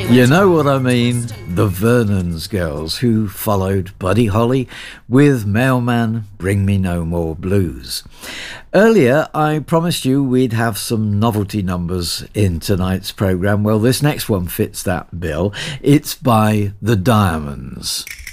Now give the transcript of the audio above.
You know what I mean? The Vernon's Girls, who followed Buddy Holly with Mailman, Bring Me No More Blues. Earlier, I promised you we'd have some novelty numbers in tonight's programme. Well, this next one fits that bill. It's by The Diamonds.